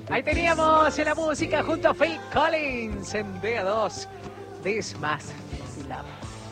Ahí teníamos la música junto a Phil Collins en DA2. This Must Be Love.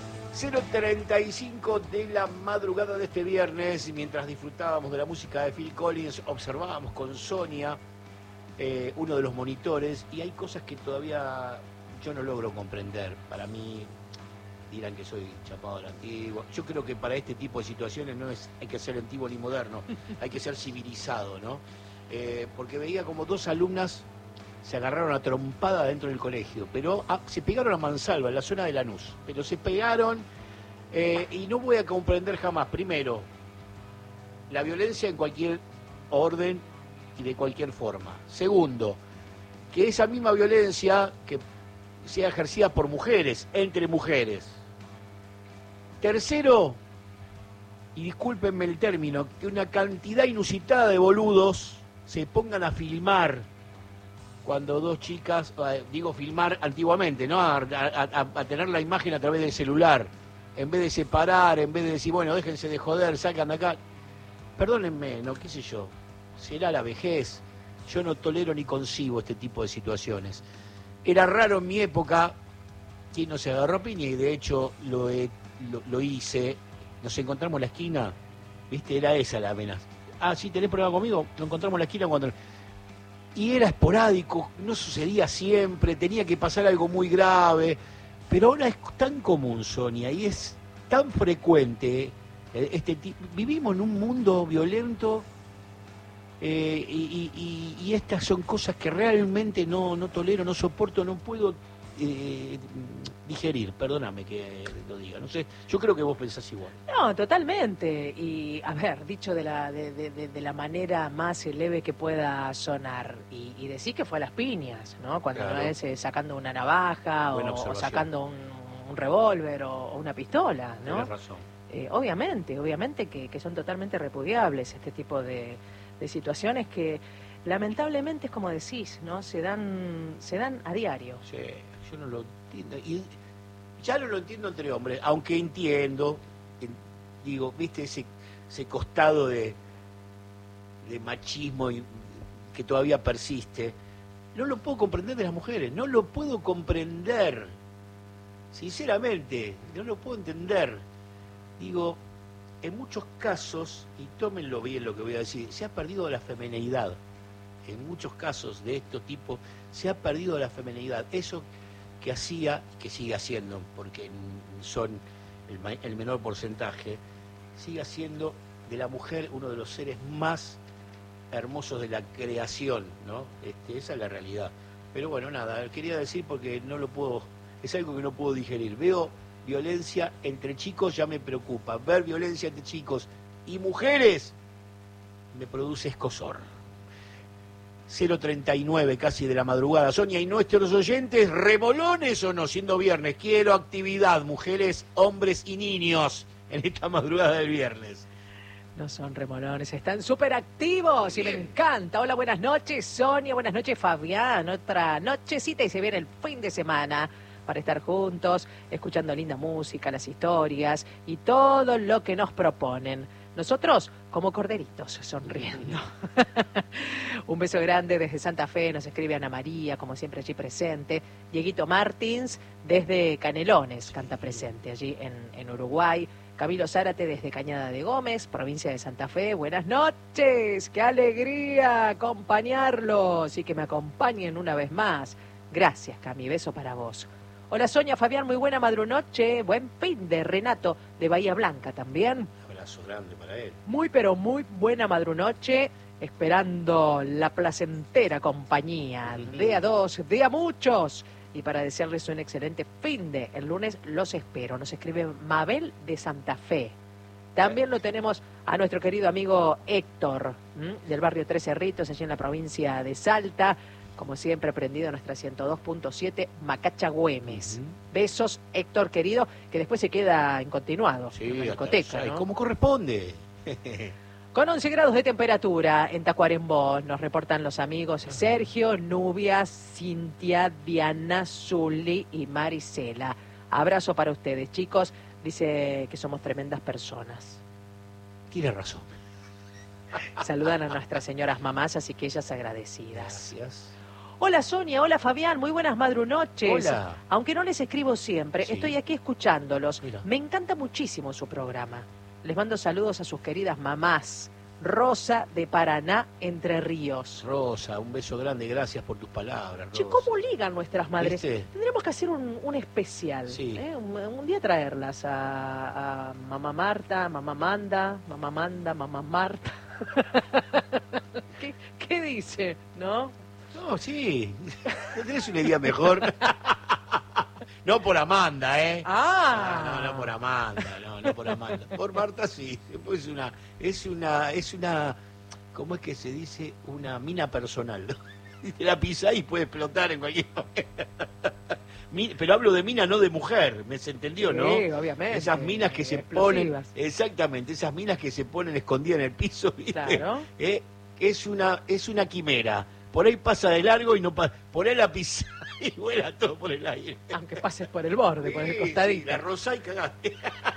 0:35 de la madrugada de este viernes, y mientras disfrutábamos de la música de Phil Collins, observábamos con Sonia uno de los monitores, y hay cosas que todavía yo no logro comprender. Para mí, dirán que soy chapado de la antigua. Yo creo que para este tipo de situaciones no hay que ser antiguo ni moderno, hay que ser civilizado, ¿no? Porque veía como dos alumnas se agarraron a trompada dentro del colegio, pero se pegaron a mansalva, en la zona de Lanús, pero se pegaron, y no voy a comprender jamás, primero, la violencia en cualquier orden y de cualquier forma. Segundo, que esa misma violencia que sea ejercida por mujeres, entre mujeres. Tercero, y discúlpenme el término, que una cantidad inusitada de boludos se pongan a filmar cuando dos chicas, digo filmar antiguamente, ¿no? A tener la imagen a través del celular, en vez de separar, en vez de decir, bueno, déjense de joder, sacan de acá. Perdónenme, no, qué sé yo, será la vejez, yo no tolero ni concibo este tipo de situaciones. Era raro en mi época que no se agarró piña, y de hecho lo hice. Nos encontramos en la esquina, ¿viste? Era esa la amenaza. Ah, sí, ¿tenés problema conmigo? Nos encontramos en la esquina cuando... Y era esporádico, no sucedía siempre, tenía que pasar algo muy grave, pero ahora es tan común, Sonia, y es tan frecuente vivimos en un mundo violento, y estas son cosas que realmente no tolero, no soporto, no puedo digerir, perdóname que lo diga, no sé, yo creo que vos pensás igual. No, totalmente, y a ver, dicho de la manera más leve que pueda sonar, y decir que fue a las piñas, ¿no? Cuando Claro. no es sacando una navaja o sacando un revólver o una pistola, ¿no? Tenés razón. Obviamente que son totalmente repudiables este tipo de situaciones que lamentablemente es como decís, ¿no? Se dan a diario. Sí, yo no lo entiendo. Y ya no lo entiendo entre hombres, aunque entiendo, digo, viste ese costado de machismo que todavía persiste. No lo puedo comprender de las mujeres, no lo puedo comprender. Sinceramente, no lo puedo entender. Digo, en muchos casos, y tómenlo bien lo que voy a decir, se ha perdido la femineidad. En muchos casos de estos tipos se ha perdido la femineidad. Eso que hacía, que sigue haciendo, porque son el menor porcentaje, sigue haciendo de la mujer uno de los seres más hermosos de la creación, ¿no? Esa es la realidad. Pero bueno, nada, quería decir porque no lo puedo, es algo que no puedo digerir. Veo violencia entre chicos, ya me preocupa. Ver violencia entre chicos y mujeres me produce escozor. 0:39 casi de la madrugada. Sonia, ¿y nuestros oyentes remolones o no? Siendo viernes, quiero actividad, mujeres, hombres y niños en esta madrugada del viernes. No son remolones, están súper activos y me encanta. Hola, buenas noches, Sonia, buenas noches, Fabián. Otra nochecita y se viene el fin de semana para estar juntos, escuchando linda música, las historias y todo lo que nos proponen. Nosotros, como corderitos, sonriendo. Un beso grande desde Santa Fe, nos escribe Ana María, como siempre allí presente. Dieguito Martins, desde Canelones, canta presente, allí en Uruguay. Camilo Zárate, desde Cañada de Gómez, provincia de Santa Fe. Buenas noches, qué alegría acompañarlos y que me acompañen una vez más. Gracias, Cami, beso para vos. Hola, Sonia, Fabián, muy buena madrunoche. Buen fin de Renato, de Bahía Blanca también. Un abrazo grande para él. Muy, pero muy buena madrunoche, esperando la placentera compañía de a dos, de a muchos. Y para desearles un excelente fin de el lunes, los espero. Nos escribe Mabel de Santa Fe. También lo tenemos a nuestro querido amigo Héctor, del barrio Tres Cerritos, allí en la provincia de Salta. Como siempre, prendido a nuestra 102.7 Macacha Güemes. Besos, Héctor querido, que después se queda en continuado, en la discoteca, ¿no? Como corresponde. Con 11 grados de temperatura en Tacuarembó, nos reportan los amigos Sergio, Nubia, Cintia, Diana, Zuli y Marisela. Abrazo para ustedes, chicos. Dice que somos tremendas personas. Tiene razón. Saludan a nuestras señoras mamás, así que ellas agradecidas. Gracias. Hola Sonia, hola Fabián, muy buenas madrunoches. Hola. Aunque no les escribo siempre, Sí. estoy aquí escuchándolos. Mira. Me encanta muchísimo su programa. Les mando saludos a sus queridas mamás. Rosa de Paraná, Entre Ríos. Rosa, un beso grande, gracias por tus palabras, Rosa. Che, ¿cómo ligan nuestras madres? ¿Viste? Tendremos que hacer un especial. Sí. Un día traerlas a mamá Marta, mamá Manda, mamá Marta. ¿Qué dice? ¿No? No, sí. ¿No tenés una idea mejor? No por Amanda, ¿eh? Ah. No por Amanda, no por Amanda. Por Marta sí. Es una, ¿cómo es que se dice? Una mina personal, ¿no? Y te la pisás y puede explotar en cualquier momento. Pero hablo de mina, no de mujer, ¿me se entendió, no? Sí, obviamente. Esas minas que se Explosivas. ponen, exactamente, esas minas que se ponen escondidas en el piso, ¿viste? Claro. Es una quimera. Por ahí pasa de largo y no pasa. Por ahí la pisa y vuela todo por el aire. Aunque pases por el borde, por el Sí, costadito. sí, la rosa y cagaste.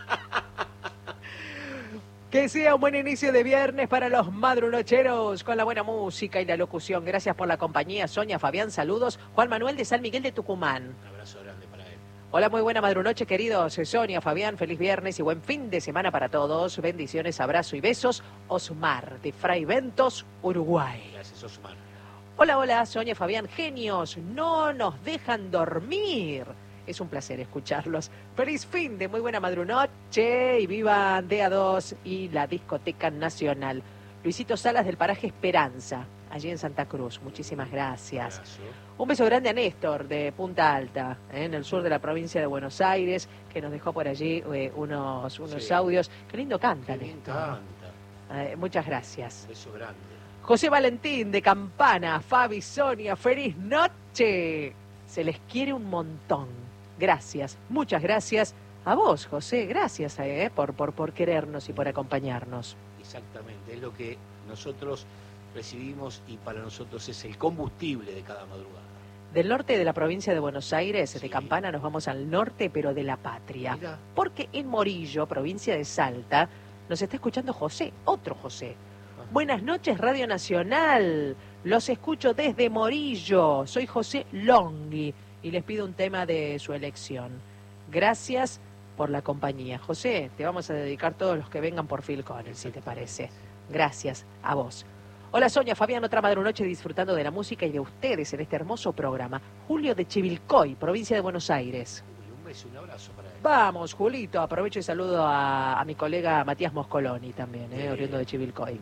Que sea un buen inicio de viernes para los madrunocheros con la buena música y la locución. Gracias por la compañía, Sonia, Fabián, saludos. Juan Manuel de San Miguel de Tucumán. Un abrazo grande para él. Hola, muy buena madrunoche, queridos. Sonia, Fabián, feliz viernes y buen fin de semana para todos. Bendiciones, abrazo y besos. Osmar, de Fray Ventos, Uruguay. Gracias, Osmar. Hola, Sonia, Fabián, genios, no nos dejan dormir. Es un placer escucharlos. Feliz fin de muy buena madrunoche y vivan DA2 y la Discoteca Nacional. Luisito Salas del paraje Esperanza, allí en Santa Cruz. Muchísimas gracias. Abrazo. Un beso grande a Néstor de Punta Alta, en el sur de la provincia de Buenos Aires, que nos dejó por allí unos Sí. audios. Qué lindo canta, Qué bien Néstor. canta. Muchas gracias. Un beso grande. José Valentín de Campana, Fabi, Sonia, feliz noche. Se les quiere un montón. Gracias, muchas gracias a vos, José. Gracias por querernos y por acompañarnos. Exactamente, es lo que nosotros recibimos y para nosotros es el combustible de cada madrugada. Del norte de la provincia de Buenos Aires, Sí. de Campana, nos vamos al norte, pero de la patria. Mira. Porque en Morillo, provincia de Salta, nos está escuchando José, otro José. Buenas noches, Radio Nacional. Los escucho desde Morillo. Soy José Longhi y les pido un tema de su elección. Gracias por la compañía. José, te vamos a dedicar todos los que vengan por Phil Collins, si te parece. Gracias a vos. Hola Sonia, Fabián, otra madrunoche disfrutando de la música y de ustedes en este hermoso programa. Julio de Chivilcoy, provincia de Buenos Aires. Uy, un beso, un abrazo para él. Vamos, Julito, aprovecho y saludo a mi colega Matías Moscoloni también, Sí. oriundo de Chivilcoy.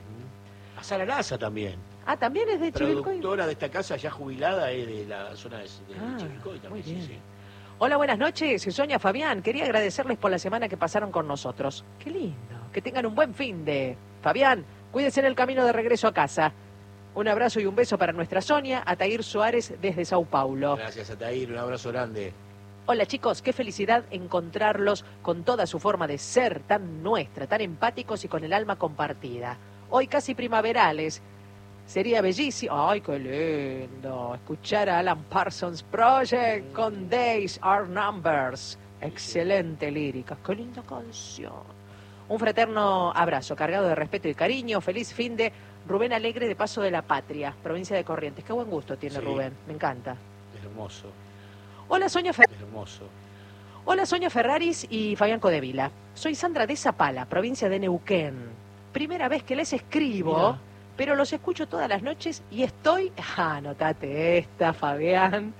A Sara Laza también. Ah, ¿también es de Chivilcoy? Productora de esta casa ya jubilada, es de la zona de Ah, Chivilcoy también. muy bien. Sí, sí. Hola, buenas noches, Sonia, Fabián. Quería agradecerles por la semana que pasaron con nosotros. Qué lindo. Que tengan un buen fin de... Fabián, cuídense en el camino de regreso a casa. Un abrazo y un beso para nuestra Sonia, Atair Suárez desde Sao Paulo. Gracias, Atair, un abrazo grande. Hola chicos, qué felicidad encontrarlos con toda su forma de ser, tan nuestra, tan empáticos y con el alma compartida. Hoy casi primaverales. Sería bellísimo, ay qué lindo, escuchar a Alan Parsons Project con Days Are Numbers. Excelente lírica, qué linda canción. Un fraterno abrazo, cargado de respeto y cariño. Feliz fin de Rubén Alegre de Paso de la Patria, provincia de Corrientes. Qué buen gusto tiene Sí. Rubén, me encanta. Hermoso, Hola Sonia hermoso. Hola, Sonia Ferraris y Fabián Codevila. Soy Sandra de Zapala, provincia de Neuquén. Primera vez que les escribo, Mirá. pero los escucho todas las noches y estoy, anotate esta, Fabián,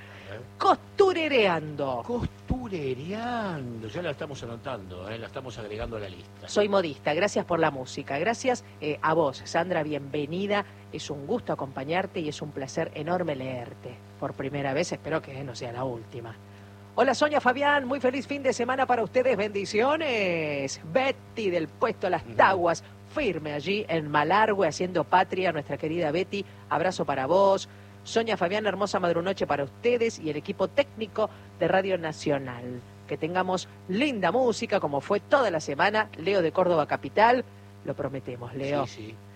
costurereando. Costurereando, ya la estamos anotando, la estamos agregando a la lista. Soy modista, gracias por la música. Gracias a vos, Sandra, bienvenida. Es un gusto acompañarte y es un placer enorme leerte. Por primera vez, espero que no sea la última. Hola Sonia, Fabián, muy feliz fin de semana para ustedes, bendiciones. Betty del puesto Las Taguas, firme allí en Malargüe haciendo patria, nuestra querida Betty, abrazo para vos. Sonia, Fabián, hermosa madrunoche para ustedes y el equipo técnico de Radio Nacional. Que tengamos linda música como fue toda la semana. Leo de Córdoba Capital, lo prometemos, Leo. Sí, sí.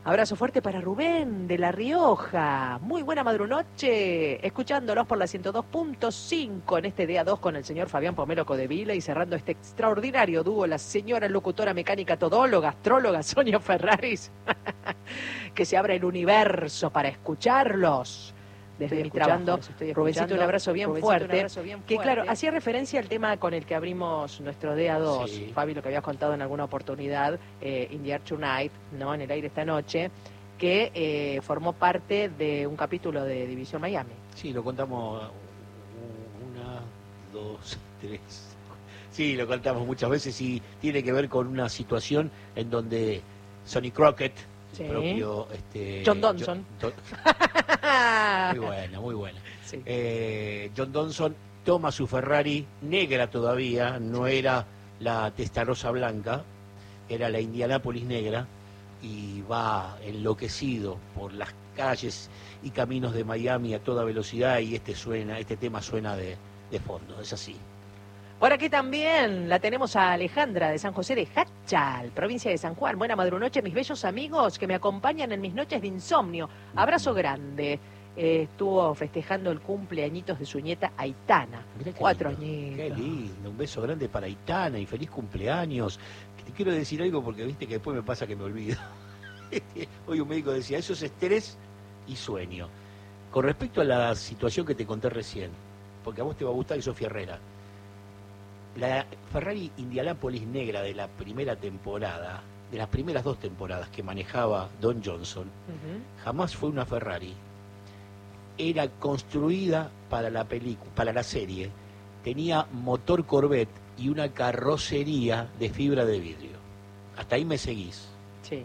Abrazo fuerte para Rubén de La Rioja. Muy buena madrunoche, escuchándolos por la 102.5 en este día 2 con el señor Fabián Pomelo Codevila y cerrando este extraordinario dúo, la señora locutora mecánica todóloga, astróloga Sonia Ferraris, que se abre el universo para escucharlos. Desde mi trabajo, Rubéncito, un abrazo bien fuerte. Que claro, hacía referencia al tema con el que abrimos nuestro DA2, sí. Fabi, lo que habías contado en alguna oportunidad, In the Air Tonight, ¿no? En el aire esta noche, que formó parte de un capítulo de División Miami. Sí, lo contamos una, dos, tres. Sí, lo contamos muchas veces y tiene que ver con una situación en donde Sonny Crockett, sí. El propio John Donson. Muy buena, muy buena. Sí. John Donson toma su Ferrari negra todavía, no era la Testarossa blanca, era la Indianápolis negra, y va enloquecido por las calles y caminos de Miami a toda velocidad, y este tema suena de fondo, es así. Por aquí también la tenemos a Alejandra de San José de Hachal, provincia de San Juan. Buena madrunoche, mis bellos amigos que me acompañan en mis noches de insomnio. Abrazo grande. Estuvo festejando el cumpleañitos de su nieta Aitana. 4 añitos. Qué lindo, un beso grande para Aitana y feliz cumpleaños. Te quiero decir algo porque viste que después me pasa que me olvido. Hoy un médico decía, eso es estrés y sueño. Con respecto a la situación que te conté recién, porque a vos te va a gustar y Sofía Herrera. La Ferrari Indianápolis negra de la primera temporada, de las primeras 2 temporadas que manejaba Don Johnson, jamás fue una Ferrari. Era construida para la película, para la serie. Tenía motor Corvette y una carrocería de fibra de vidrio. Hasta ahí me seguís. Sí.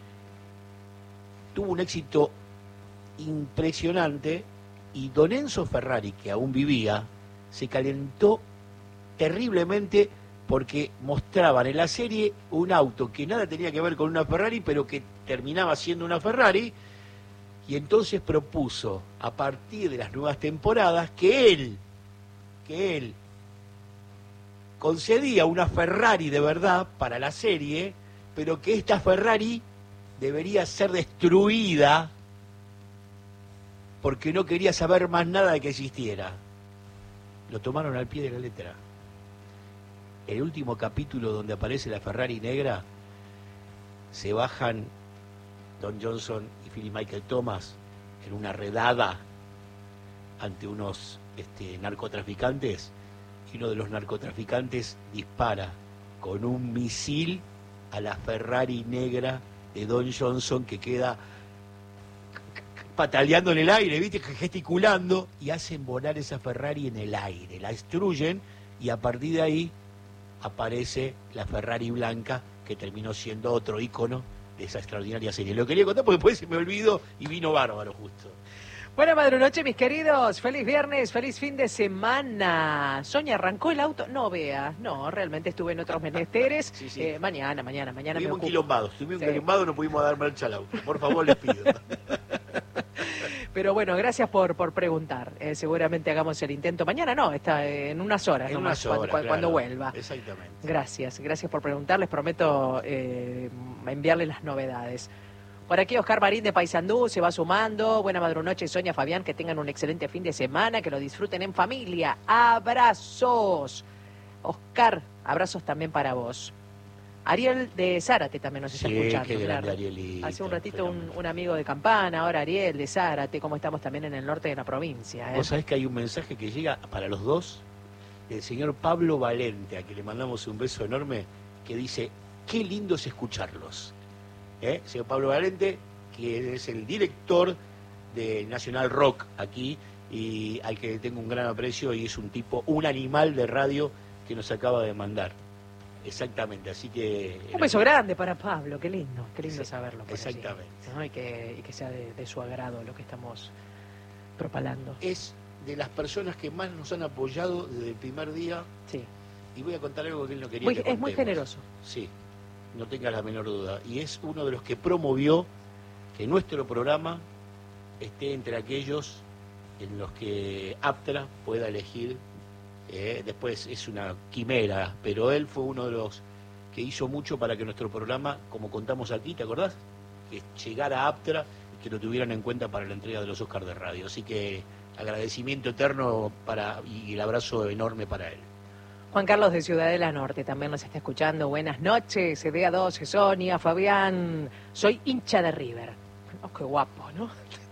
Tuvo un éxito impresionante y Don Enzo Ferrari, que aún vivía, se calentó terriblemente porque mostraban en la serie un auto que nada tenía que ver con una Ferrari, pero que terminaba siendo una Ferrari, y entonces propuso, a partir de las nuevas temporadas, que él concedía una Ferrari de verdad para la serie, pero que esta Ferrari debería ser destruida porque no quería saber más nada de que existiera. Lo tomaron al pie de la letra. El último capítulo donde aparece la Ferrari negra, se bajan Don Johnson y Philip Michael Thomas en una redada ante unos narcotraficantes, y uno de los narcotraficantes dispara con un misil a la Ferrari negra de Don Johnson, que queda pataleando en el aire, ¿viste? Gesticulando, y hacen volar esa Ferrari en el aire, la destruyen, y a partir de ahí aparece la Ferrari blanca, que terminó siendo otro ícono de esa extraordinaria serie. Lo quería contar porque después se me olvidó y vino bárbaro justo. Buena madrunoche, mis queridos. Feliz viernes, feliz fin de semana. Sonia, ¿arrancó el auto? No, vea. No, realmente estuve en otros menesteres. Sí. Mañana Estuvimos enquilombados, no pudimos dar marcha al auto. Por favor, les pido. Pero bueno, gracias por preguntar. Seguramente hagamos el intento. Mañana no, está en unas horas. En unas horas, cuando vuelva. Exactamente. Gracias por preguntar. Les prometo enviarles las novedades. Por aquí Oscar Marín de Paysandú se va sumando. Buena madrunoche, Sonia, Fabián, que tengan un excelente fin de semana, que lo disfruten en familia. Abrazos. Oscar, abrazos también para vos. Ariel de Zárate también nos está escuchando. Qué grande, Arielito. Hace un ratito un amigo de Campana, ahora Ariel de Zárate, como estamos también en el norte de la provincia. Vos sabés que hay un mensaje que llega para los dos, del señor Pablo Valente, a quien le mandamos un beso enorme, que dice, qué lindo es escucharlos. Señor Pablo Valente, que es el director de Nacional Rock aquí, y al que tengo un gran aprecio, y es un tipo, un animal de radio que nos acaba de mandar. Exactamente, así que... Un beso grande para Pablo, qué lindo saberlo. Exactamente. Allí, ¿no? y que sea de su agrado lo que estamos propalando. Es de las personas que más nos han apoyado desde el primer día. Sí. Y voy a contar algo que él no quería que contemos. Es muy generoso. Sí, no tengas la menor duda. Y es uno de los que promovió que nuestro programa esté entre aquellos en los que Aptra pueda elegir. Después es una quimera, pero él fue uno de los que hizo mucho para que nuestro programa, como contamos aquí, ¿te acordás? que llegara a Aptra y que lo tuvieran en cuenta para la entrega de los Oscars de radio. Así que agradecimiento eterno y el abrazo enorme para él. Juan Carlos de Ciudadela Norte también nos está escuchando. Buenas noches, CDA2, Sonia, Fabián. Soy hincha de River. Oh, qué guapo, ¿no?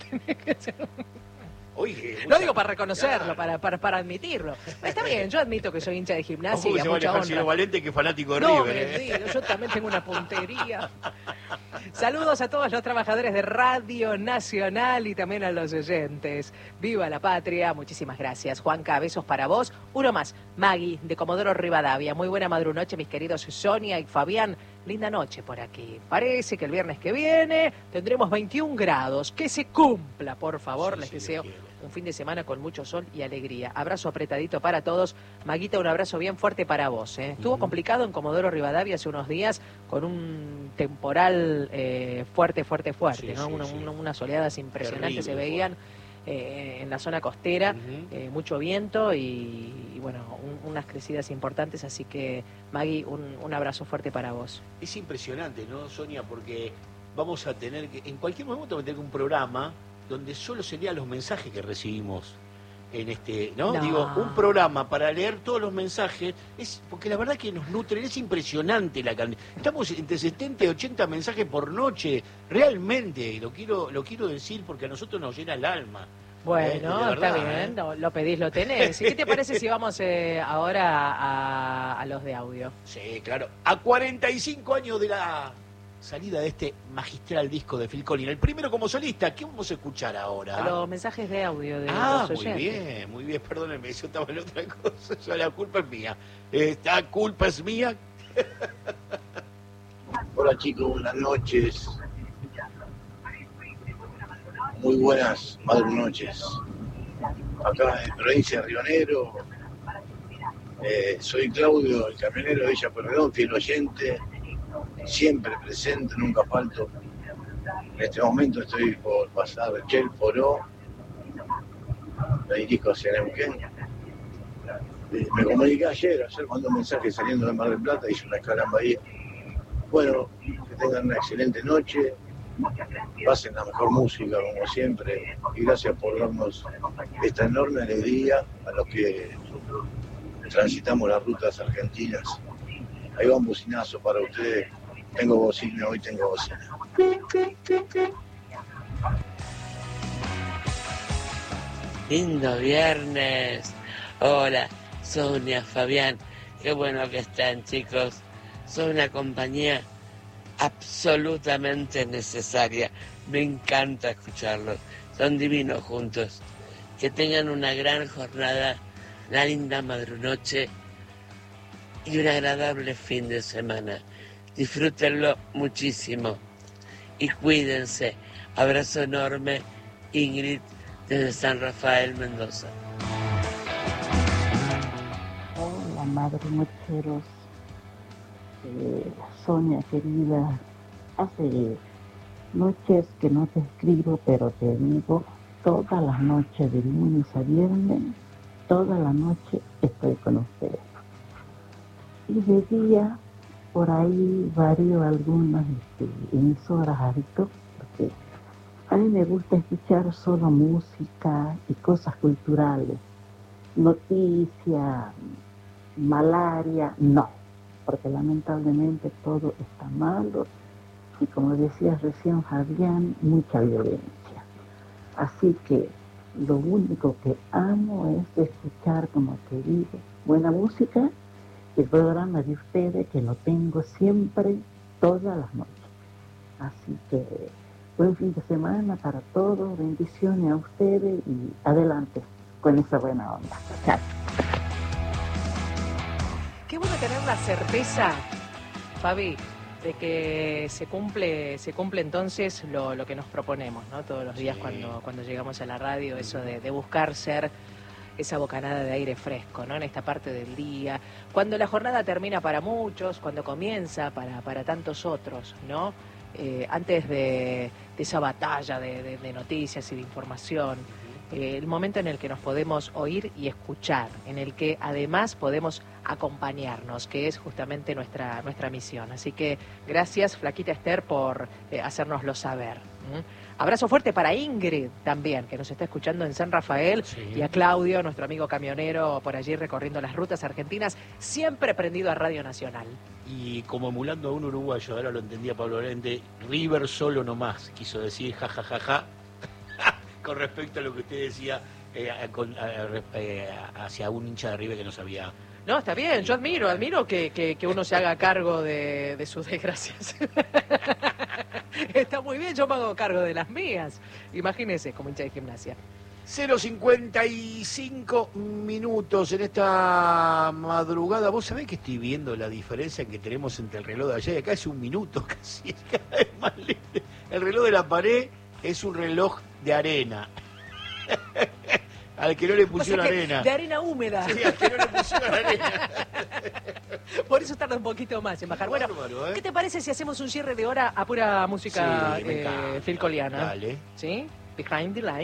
Oye, no digo para reconocerlo, para admitirlo. Está bien, yo admito que soy hincha de Gimnasia y a mucha honra. Valente que fanático de no, River. yo también tengo una puntería. Saludos a todos los trabajadores de Radio Nacional y también a los oyentes. Viva la patria, muchísimas gracias. Juanca, besos para vos. Uno más, Maggie, de Comodoro Rivadavia. Muy buena madrunoche, mis queridos Sonia y Fabián. Linda noche por aquí. Parece que el viernes que viene tendremos 21 grados. Que se cumpla, por favor. Sí, les deseo un fin de semana con mucho sol y alegría. Abrazo apretadito para todos. Maguita, un abrazo bien fuerte para vos. Estuvo complicado en Comodoro Rivadavia hace unos días con un temporal fuerte, sí, ¿no? Unas oleadas impresionantes terrible, se veían en la zona costera, mucho viento y bueno, unas crecidas importantes, así que Magui, un abrazo fuerte para vos. Es impresionante, ¿no, Sonia? Porque vamos a tener que, en cualquier momento, tener un programa donde solo se lean los mensajes que recibimos en este, ¿no? Digo, un programa para leer todos los mensajes, porque la verdad que nos nutren, es impresionante la cantidad. Estamos entre 70 y 80 mensajes por noche, realmente, lo quiero decir porque a nosotros nos llena el alma. Bueno, verdad, está bien, lo pedís, lo tenés. ¿Y qué te parece si vamos ahora a los de audio? Sí, claro. A 45 años de la salida de este magistral disco de Phil Collins, el primero como solista. ¿Qué vamos a escuchar ahora? Los mensajes de audio de los oyentes. Muy bien, perdónenme, yo estaba en otra cosa, ya la culpa es mía. Esta culpa es mía. Hola chicos, buenas noches. Muy buenas noches. Acá en provincia de Río Negro. Soy Claudio, el camionero de Villa Pueyrredón, fiel oyente. Siempre presente, nunca falto. En este momento estoy por pasar Chel Poró, me dirijo hacia Neuquén. Me comuniqué ayer mandé un mensaje saliendo de Mar del Plata, hice una escala en Bahía. Bueno, que tengan una excelente noche, pasen la mejor música como siempre y gracias por darnos esta enorme alegría a los que transitamos las rutas argentinas. Ahí va un bocinazo para ustedes. Tengo bocina, hoy tengo bocina. Lindo viernes. Hola, Sonia, Fabián. Qué bueno que están, chicos. Son una compañía absolutamente necesaria. Me encanta escucharlos. Son divinos juntos. Que tengan una gran jornada, una linda madrunoche y un agradable fin de semana. Disfrútenlo muchísimo y cuídense. Abrazo enorme, Ingrid, desde San Rafael, Mendoza. Hola, madrunocheros. Sonia, querida, hace noches que no te escribo, pero te digo, todas las noches de lunes a viernes, toda la noche estoy con ustedes. Y de día, por ahí varío algunas emisoras hábitos, porque a mí me gusta escuchar solo música y cosas culturales. Noticias, malaria, no, porque lamentablemente todo está malo y como decía recién Fabián, mucha violencia. Así que lo único que amo es escuchar, como te digo, buena música. El programa de ustedes que lo tengo siempre, todas las noches. Así que buen fin de semana para todos, bendiciones a ustedes y adelante con esa buena onda. Chao. Qué bueno tener la certeza, Fabi, de que se cumple entonces lo que nos proponemos, ¿no? Todos los días cuando llegamos a la radio, eso de buscar ser esa bocanada de aire fresco, ¿no? En esta parte del día, cuando la jornada termina para muchos, cuando comienza para tantos otros, ¿no? Antes de esa batalla de noticias y de información, el momento en el que nos podemos oír y escuchar, en el que además podemos acompañarnos, que es justamente nuestra misión. Así que gracias, Flaquita Esther, por hacérnoslo saber. Abrazo fuerte para Ingrid también, que nos está escuchando en San Rafael, y a Claudio, nuestro amigo camionero, por allí recorriendo las rutas argentinas, siempre prendido a Radio Nacional. Y como emulando a un uruguayo, ahora lo entendía Pablo Lorente, River solo nomás, quiso decir jajajaja, con respecto a lo que usted decía hacia un hincha de River que no sabía. No, está bien, yo admiro que uno se haga cargo de sus desgracias. Está muy bien, yo me hago cargo de las mías. Imagínese, como hincha de Gimnasia. 0:55 minutos en esta madrugada. ¿Vos sabés que estoy viendo la diferencia que tenemos entre el reloj de allá y acá? Es un minuto casi, es cada vez más lento. El reloj de la pared es un reloj de arena. Al que no le pusieron arena. De arena húmeda. Sí, al que no le pusieron arena. Por eso tarda un poquito más en bajar. Bueno, bárbaro, ¿qué te parece si hacemos un cierre de hora a pura música Sí, me encanta. filcoliana? Dale. ¿Sí? Behind the Line.